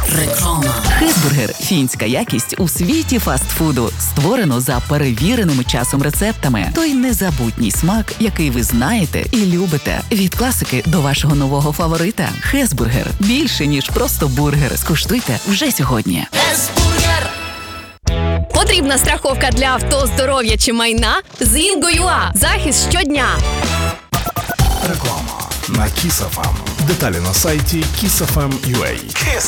Реклама. Хесбургер – фінська якість у світі фастфуду. Створено за перевіреними часом рецептами. Той незабутній смак, який ви знаєте і любите. Від класики до вашого нового фаворита. Хесбургер – більше, ніж просто бургер. Скуштуйте вже сьогодні. Хесбургер! Потрібна страховка для авто, здоров'я чи майна? З Інго.ua. Захист щодня. Реклама на Kiss FM. Деталі на сайті kissfm.ua.